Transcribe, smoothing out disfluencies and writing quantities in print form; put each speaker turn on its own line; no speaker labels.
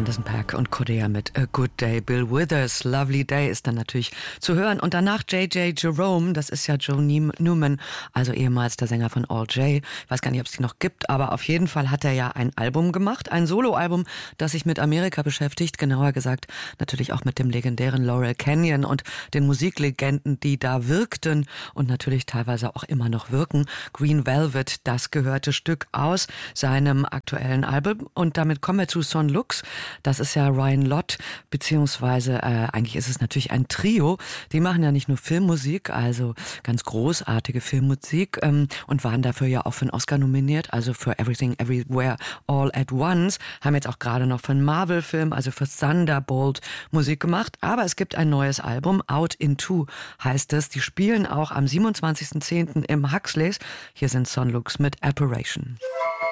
Anderson .Paak und Kodea mit A Good Day. Bill Withers, Lovely Day ist dann natürlich zu hören. Und danach J.J. Jerome, das ist ja Joe Newman, also ehemals der Sänger von All J. Ich weiß gar nicht, ob es die noch gibt, aber auf jeden Fall hat er ja ein Album gemacht, ein Soloalbum, das sich mit Amerika beschäftigt, genauer gesagt natürlich auch mit dem legendären Laurel Canyon und den Musiklegenden, die da wirkten und natürlich teilweise auch immer noch wirken. Green Velvet, das gehörte Stück aus seinem aktuellen Album. Und damit kommen wir zu Son Lux. Das ist ja Ryan Lott, beziehungsweise eigentlich ist es natürlich ein Trio. Die machen ja nicht nur Filmmusik, also ganz großartige Filmmusik und waren dafür ja auch für einen Oscar nominiert, also für Everything Everywhere All at Once. Haben jetzt auch gerade noch für einen Marvel-Film, also für Thunderbolt Musik gemacht. Aber es gibt ein neues Album, Out in Two heißt es. Die spielen auch am 27.10. im Huxleys. Hier sind Son Lux mit Apparition.